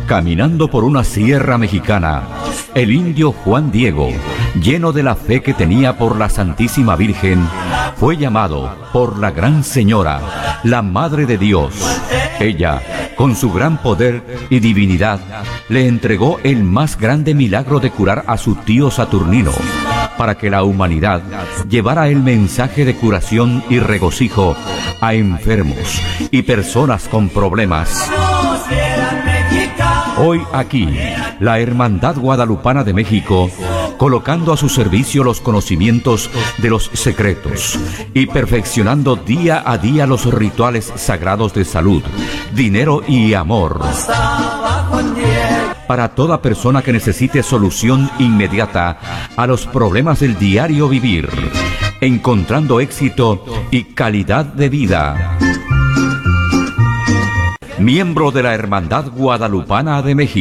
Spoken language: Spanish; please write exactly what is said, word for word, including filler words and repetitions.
caminando por una sierra mexicana, el indio Juan Diego, lleno de la fe que tenía por la Santísima Virgen, fue llamado por la Gran Señora, la Madre de Dios. Ella, con su gran poder y divinidad, le entregó el más grande milagro de curar a su tío Saturnino, para que la humanidad llevara el mensaje de curación y regocijo a enfermos y personas con problemas. Hoy aquí, la Hermandad Guadalupana de México, colocando a su servicio los conocimientos de los secretos y perfeccionando día a día los rituales sagrados de salud, dinero y amor, para toda persona que necesite solución inmediata a los problemas del diario vivir, encontrando éxito y calidad de vida. Miembro de la Hermandad Guadalupana de México.